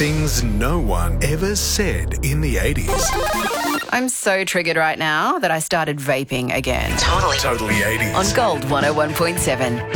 Things no one ever said in the 80s. I'm so triggered right now that I started vaping again. Totally 80s. On Gold 101.7.